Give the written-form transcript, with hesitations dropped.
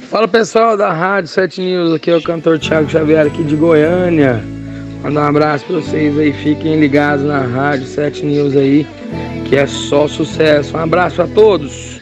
Fala pessoal da Rádio 7 News, aqui é o cantor Thiago Xavier aqui de Goiânia. Mandar um abraço pra vocês aí, fiquem ligados na Rádio 7 News aí, que é só sucesso. Um abraço a todos.